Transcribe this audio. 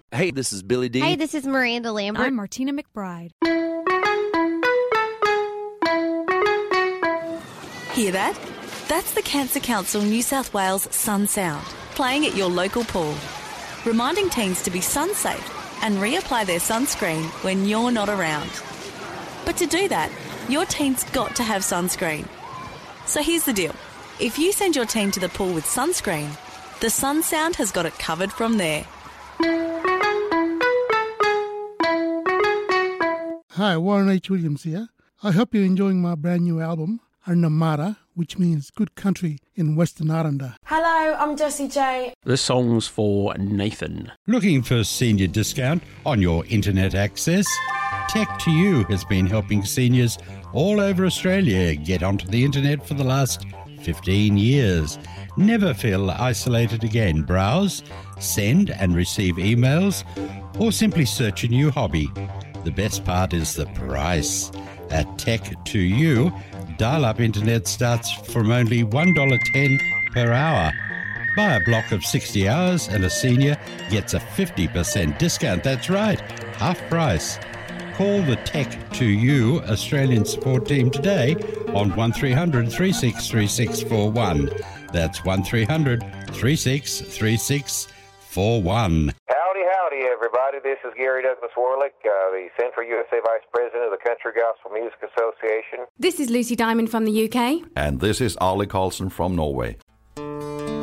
Hey, this is Billy D. Hey, this is Miranda Lambert. I'm Martina McBride. Hear that? That's the Cancer Council New South Wales Sun Sound, playing at your local pool, reminding teens to be sun safe and reapply their sunscreen when you're not around. But to do that, your teen's got to have sunscreen. So here's the deal. If you send your teen to the pool with sunscreen, the Sun Sound has got it covered from there. Hi, Warren H. Williams here. I hope you're enjoying my brand new album, Arnamara, which means good country in Western Aranda. Hello, I'm Jessie J. This song's for Nathan. Looking for a senior discount on your internet access? Tech2U has been helping seniors all over Australia get onto the internet for the last 15 years. Never feel isolated again. Browse, send and receive emails, or simply search a new hobby. The best part is the price. At Tech2U, dial-up internet starts from only $1.10 per hour. Buy a block of 60 hours and a senior gets a 50% discount. That's right, half price. Call the Tech2U Australian support team today on 1300 363641. That's 1300 363641. Howdy, everybody. This is Gary Douglas Warlick, the Central USA Vice President of the Country Gospel Music Association. This is Lucy Diamond from the UK. And this is Arlie Carlson from Norway.